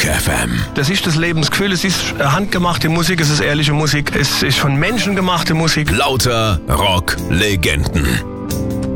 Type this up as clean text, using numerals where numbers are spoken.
Rock FM. Das ist das Lebensgefühl, es ist handgemachte Musik, es ist ehrliche Musik, es ist von Menschen gemachte Musik. Lauter Rock-Legenden.